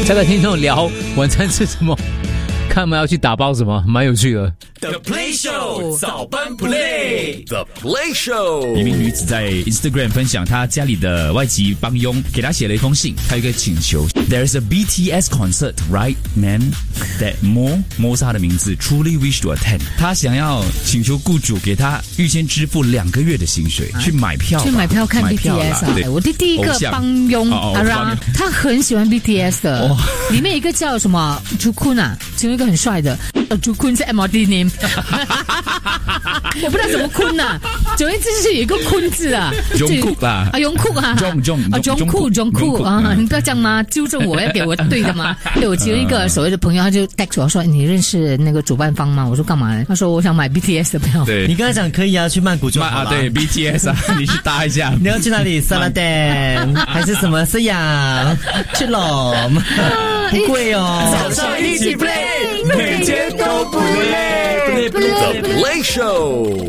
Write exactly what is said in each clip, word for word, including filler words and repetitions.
再跟听众聊晚餐吃什么，看我们要去打包什么，蛮有趣的。 The Play Show 早班 Play The Play Show。 一名女子在 Instagram 分享她家里的外籍帮佣给她写了一封信，她有一个请求 There's a B T S concert right man that Mo Mo 是她的名字 truly wish to attend。 她想要请求雇主给她预先支付两个月的薪水、啊、去买票去买票看 B T S 啊。我的第一个帮佣阿拉，他很喜欢 B T S 的、哦、里面一个叫什么 Jukun 啊，其中一个很帅的 Jukun 是 M R D name 我不知道怎么坤呐、啊，总之就是有一个坤字啊， 荣酷吧， 啊荣酷啊， 荣荣啊荣酷荣酷啊，你不要这样吗？纠正我，要给我对的吗？对，我其中一个所谓的朋友，他就 text 我说你认识那个主办方吗？我说干嘛呢？他说我想买 B T S 的票。 对，你刚才讲可以啊，去曼谷就好了。 啊，对 B T S 啊，你去搭一下。 你要去哪里？萨拉丹还是什么斯阳？去咯，不贵哦。 早上一起 play， 每天都不累。The Play Show。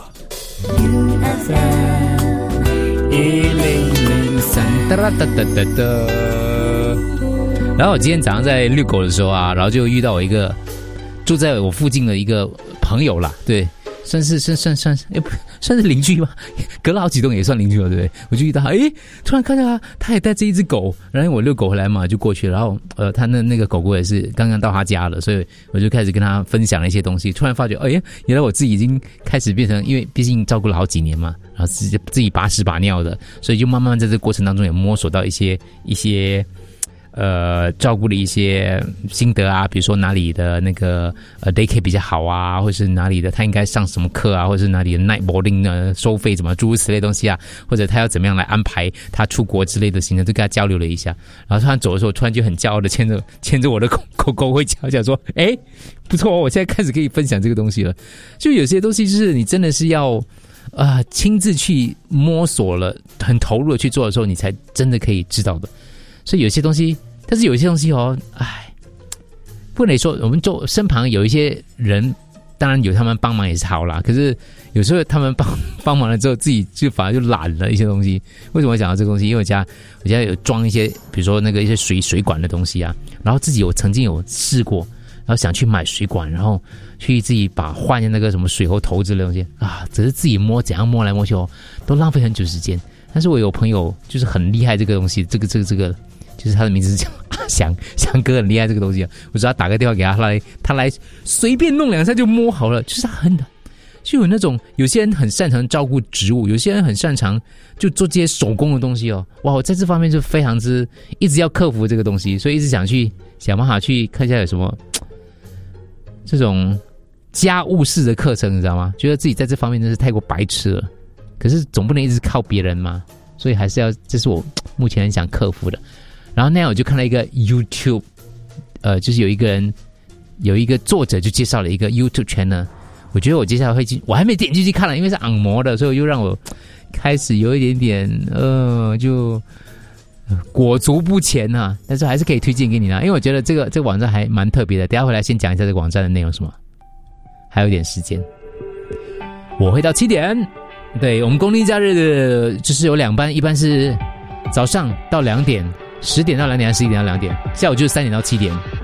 一零零三哒哒哒哒哒哒。然后我今天早上在遛狗的时候啊，然后就遇到我一个住在我附近的一个朋友啦，对，算是算算算，哎，不算是邻居吧，隔了好几栋也算邻居了，对不对？我就遇到他，哎，突然看到他，他也带着一只狗，然后我遛狗回来嘛，就过去了，然后呃，他那那个狗狗也是刚刚到他家了，所以我就开始跟他分享了一些东西，突然发觉，哎呀，原来我自己已经开始变成，因为毕竟照顾了好几年嘛，然后自己自己把屎把尿的，所以就慢慢在这个过程当中也摸索到一些一些。呃，照顾的一些心得啊，比如说哪里的那个呃 daycare 比较好啊，或是哪里的他应该上什么课啊，或者是哪里的 night boarding 呢收费怎么诸如此类东西啊，或者他要怎么样来安排他出国之类的行程，就跟他交流了一下。然后突然走的时候，突然就很骄傲的牵着牵着我的狗狗狗回家，讲说，哎，不错，我现在开始可以分享这个东西了。就有些东西就是你真的是要啊、呃、亲自去摸索了，很投入的去做的时候，你才真的可以知道的。所以有些东西，但是有些东西哦，哎，不能说我们做身旁有一些人，当然有他们帮忙也是好啦。可是有时候他们帮帮忙了之后，自己就反而就懒了一些东西。为什么我讲到这个东西？因为我家我家有装一些，比如说那个一些水水管的东西啊，然后自己有曾经有试过，然后想去买水管，然后去自己把换那个什么水喉头之类的东西啊，只是自己摸怎样摸来摸去哦，都浪费很久时间。但是我有朋友就是很厉害这个东西，这个这个这个。就是他的名字是叫阿翔，翔哥很厉害这个东西啊！我只要打个电话给他，他来他来随便弄两下就摸好了。就是他很就有那种有些人很擅长照顾植物，有些人很擅长就做这些手工的东西哦。哇，我在这方面就非常之一直要克服这个东西，所以一直想去想办法去看一下有什么这种家务式的课程，你知道吗？觉得自己在这方面真是太过白痴了，可是总不能一直靠别人嘛，所以还是要，这是我目前很想克服的。然后那样我就看到一个 YouTube， 呃，就是有一个人，有一个作者就介绍了一个 YouTube channel， 我觉得我接下来会去，我还没点进去看了，因为是按摩的，所以又让我开始有一点点呃，就裹足不前啊。但是还是可以推荐给你啦，因为我觉得这个这个网站还蛮特别的。等一下回来先讲一下这个网站的内容什么，还有一点时间，我会到七点。对，我们公定假日的就是有两班，一班是早上到两点。十点到两点还是十一点到两点？下午就是三点到七点。